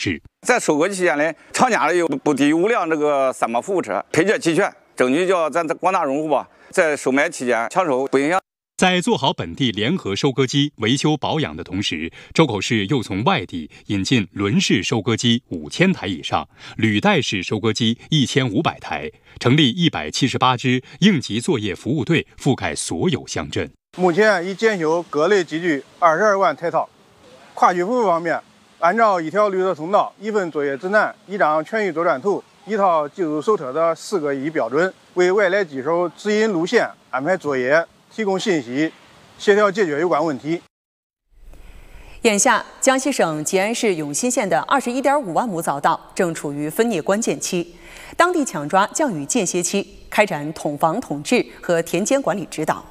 致。 在收割期间呢，厂家有不低于5辆这个3把服务车，配件齐全，争取叫咱广大用户吧，在收买期间抢收不影响。 在做好本地联合收割机维修保养的同时，周口市又从外地引进轮式收割机5000台以上，履带式收割机1500台，成立178支应急作业服务队，覆盖所有乡镇。 目前已检修各类机具22万台套。跨区服务方面，按照一条绿色通道、一份作业指南、一张全域作战图、一套技术手册的4个1标准，为外来机手指引路线、安排作业、提供信息，协调解决有关问题。 眼下，江西省吉安市永新县的21.5万亩早稻正处于分蘖关键期，当地抢抓降雨间歇期，开展统防统治和田间管理指导。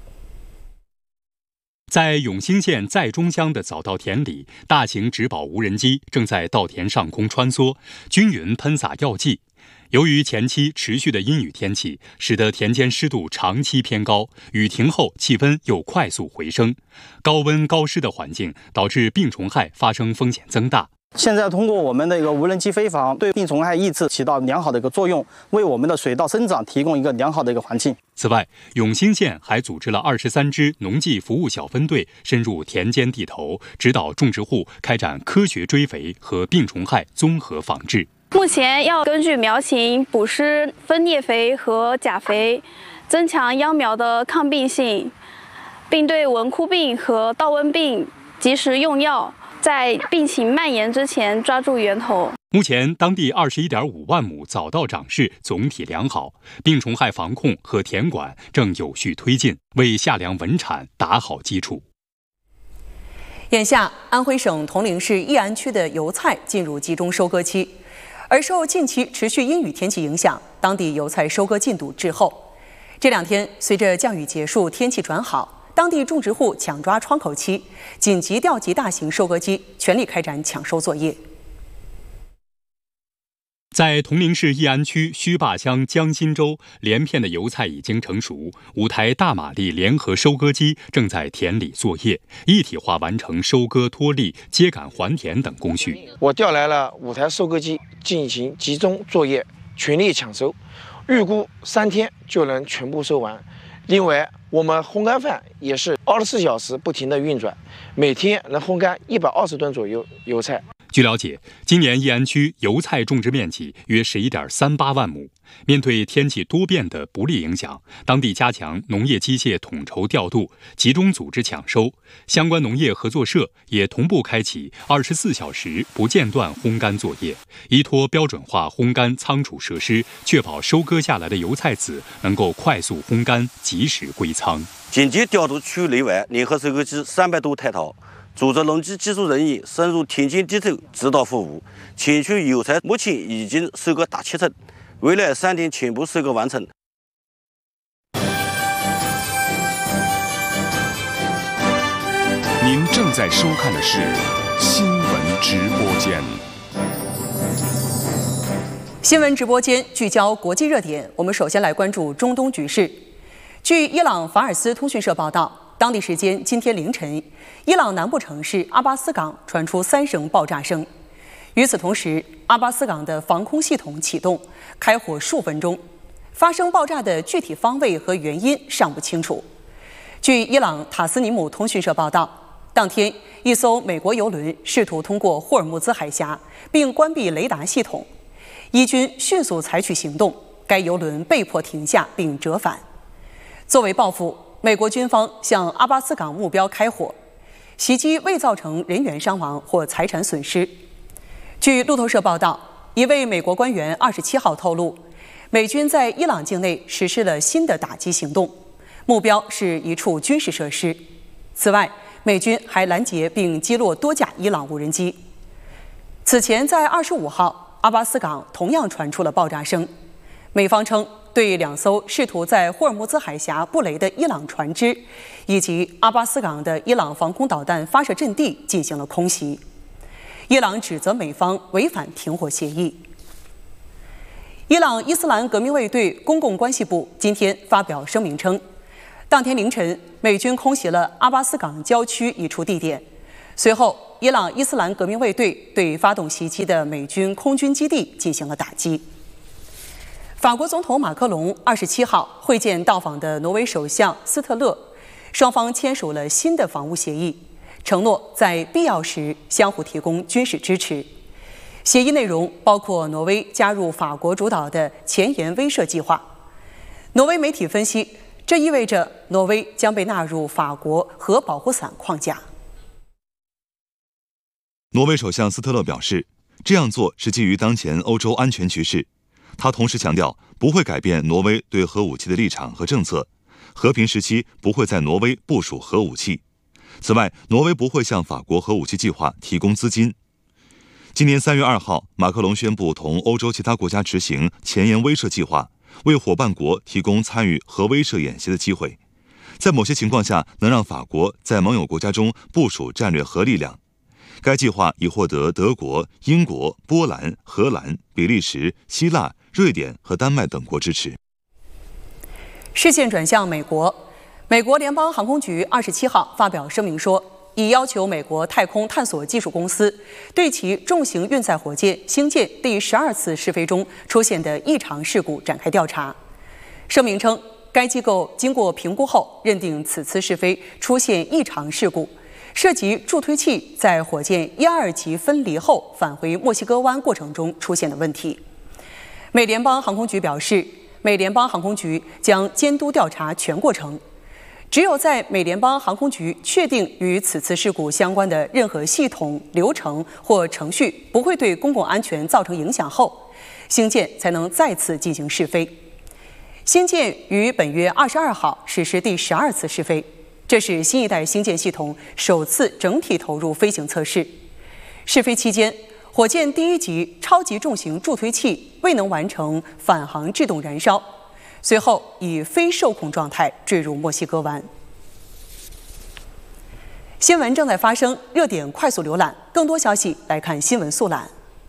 在永兴县在中乡的早稻田里，大型植保无人机正在稻田上空穿梭，均匀喷洒药剂。由于前期持续的阴雨天气，使得田间湿度长期偏高，雨停后气温又快速回升，高温高湿的环境导致病虫害发生风险增大。 现在通过我们的一个无人机飞防，对病虫害抑制起到良好的一个作用，为我们的水稻生长提供一个良好的一个环境。 此外，永兴县还组织了23支农技服务小分队，深入田间地头，指导种植户开展科学追肥和病虫害综合防治。 目前要根据苗型补施分蘖肥和钾肥，增强秧苗的抗病性，并对蚊枯病和稻瘟病及时用药，在病情蔓延之前抓住源头。 目前，当地21.5万亩早稻长势总体良好，病虫害防控和田管正有序推进，为夏粮稳产打好基础。 眼下，安徽省铜陵市义安区的油菜进入集中收割期，而受近期持续阴雨天气影响，当地油菜收割进度滞后。这2天，随着降雨结束，天气转好，当地种植户抢抓窗口期，紧急调集大型收割机，全力开展抢收作业。 在铜陵市义安区须坝乡江心洲，连片的油菜已经成熟，5台大马力联合收割机正在田里作业，一体化完成收割、脱粒、秸秆还田等工序。 我调来了5台收割机进行集中作业，全力抢收，预估3天就能全部收完。另外，我们烘干饭也是24小时不停的运转，每天能烘干120吨左右油菜。 据了解，今年义安区油菜种植面积约11.38万亩。面对天气多变的不利影响，当地加强农业机械统筹调度，集中组织抢收。相关农业合作社也同步开启24小时不间断烘干作业，依托标准化烘干仓储设施，确保收割下来的油菜籽能够快速烘干，及时归仓。 紧急调度区内外联合收割机300多台套。组织农机技术人员深入田间地头指导服务，前区油菜目前已经收割达70%，未来3天全部收割完成。 您正在收看的是新闻直播间。 新闻直播间聚焦国际热点，我们首先来关注中东局势。据伊朗法尔斯通讯社报道，当地时间今天凌晨，伊朗南部城市阿巴斯港传出3声爆炸声。与此同时，阿巴斯港的防空系统启动，开火数分钟。发生爆炸的具体方位和原因尚不清楚。据伊朗塔斯尼姆通讯社报道，当天一艘美国邮轮试图通过霍尔木兹海峡，并关闭雷达系统。伊军迅速采取行动，该邮轮被迫停下并折返。作为报复，美国军方向阿巴斯港目标开火，袭击未造成人员伤亡或财产损失。据路透社报道，一位美国官员27号透露，美军在伊朗境内实施了新的打击行动，目标是一处军事设施。此外，美军还拦截并击落多架伊朗无人机。此前，在25号，阿巴斯港同样传出了爆炸声，美方称对2艘试图在霍尔木兹海峡布雷的伊朗船只，以及阿巴斯港的伊朗防空导弹发射阵地进行了空袭。伊朗指责美方违反停火协议。伊朗伊斯兰革命卫队公共关系部今天发表声明称，当天凌晨，美军空袭了阿巴斯港郊区一处地点，随后伊朗伊斯兰革命卫队对发动袭击的美军空军基地进行了打击。法国总统马克龙27号会见到访的挪威首相斯特勒，双方签署了新的防务协议，承诺在必要时相互提供军事支持。协议内容包括挪威加入法国主导的前沿威慑计划。挪威媒体分析，这意味着挪威将被纳入法国核保护伞框架。 挪威首相斯特勒表示，这样做是基于当前欧洲安全局势。他同时强调，不会改变挪威对核武器的立场和政策，和平时期不会在挪威部署核武器。此外，挪威不会向法国核武器计划提供资金。今年3月2号，马克龙宣布同欧洲其他国家执行前沿威慑计划，为伙伴国提供参与核威慑演习的机会，在某些情况下能让法国在盟友国家中部署战略核力量。该计划已获得德国、英国、波兰、荷兰、比利时、希腊、瑞典和丹麦等国支持。 视线转向美国，美国联邦航空局27号发表声明说，已要求美国太空探索技术公司对其重型运载火箭星舰第12次试飞中出现的异常事故展开调查。声明称，该机构经过评估后认定此次试飞出现异常事故，涉及助推器在火箭1、2级分离后返回墨西哥湾过程中出现的问题。美联邦航空局表示，美联邦航空局将监督调查全过程。只有在美联邦航空局确定与此次事故相关的任何系统、流程或程序不会对公共安全造成影响后，星舰才能再次进行试飞。星舰于本月22号实施第12次试飞，这是新一代星舰系统首次整体投入飞行测试。试飞期间，火箭第1级超级重型助推器未能完成返航制动燃烧，随后以非受控状态坠入墨西哥湾。新闻正在发生，热点快速浏览，更多消息来看新闻速览。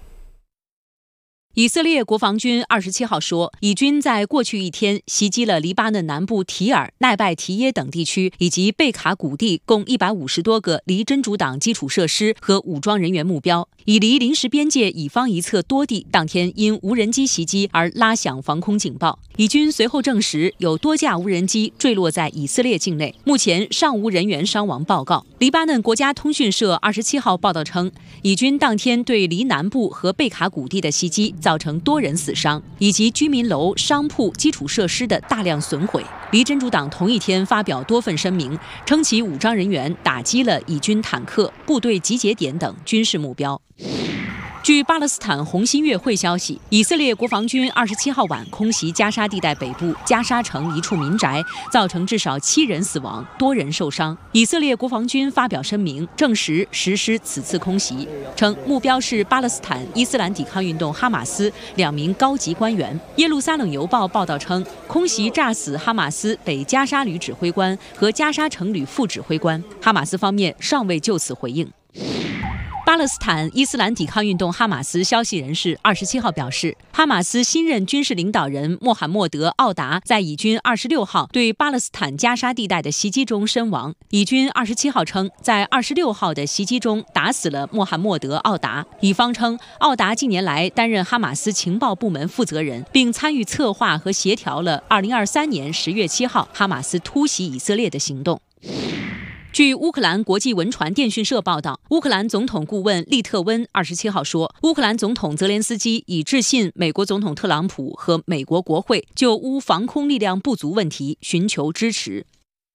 以色列国防军27号说，以军在过去一天袭击了黎巴嫩南部提尔、奈拜提耶等地区以及贝卡谷地共150多个离真主党基础设施和武装人员目标，以离临时边界以方一侧多地当天因无人机袭击而拉响防空警报。以军随后证实，有多架无人机坠落在以色列境内，目前尚无人员伤亡报告。黎巴嫩国家通讯社27号报道称，以军当天对黎南部和贝卡谷地的袭击造成多人死伤，以及居民楼、商铺、基础设施的大量损毁。离真主党同一天发表多份声明，称其武装人员打击了以军坦克、部队集结点等军事目标。据巴勒斯坦红新月会消息，以色列国防军27号晚空袭加沙地带北部加沙城一处民宅，造成至少7人死亡，多人受伤。以色列国防军发表声明，证实实施此次空袭，称目标是巴勒斯坦伊斯兰抵抗运动哈马斯2名高级官员。耶路撒冷邮报报道称，空袭炸死哈马斯北加沙旅指挥官和加沙城旅副指挥官，哈马斯方面尚未就此回应。巴勒斯坦伊斯兰抵抗运动哈马斯消息人士27号表示，哈马斯新任军事领导人穆罕默德·奥达在以军26号对巴勒斯坦加沙地带的袭击中身亡。以军27号称，在26号的袭击中打死了穆罕默德·奥达。以方称，奥达近年来担任哈马斯情报部门负责人，并参与策划和协调了2023年10月7号哈马斯突袭以色列的行动。据乌克兰国际文传电讯社报道，乌克兰总统顾问利特温27号说，乌克兰总统泽连斯基已致信美国总统特朗普和美国国会，就乌防空力量不足问题寻求支持。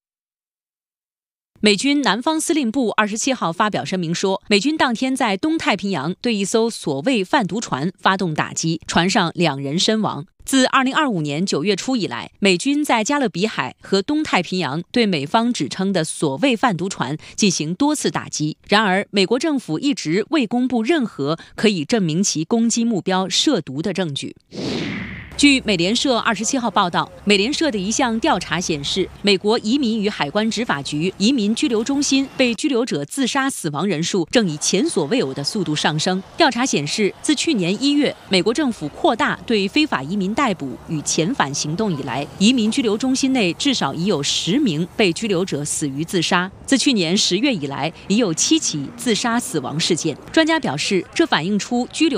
美军南方司令部27号发表声明说，美军当天在东太平洋对一艘所谓贩毒船发动打击，船上2人身亡。自2025年9月初以来，美军在加勒比海和东太平洋对美方指称的所谓贩毒船进行多次打击。然而，美国政府一直未公布任何可以证明其攻击目标涉毒的证据。 据美联社27号报道，美联社的一项调查显示，美国移民与海关执法局移民拘留中心被拘留者自杀死亡人数正以前所未有的速度上升。调查显示，自去年1月美国政府扩大对非法移民逮捕与遣返行动以来，移民拘留中心内至少已有10名被拘留者死于自杀。自去年10月以来，已有7起自杀死亡事件。专家表示，这反映出拘留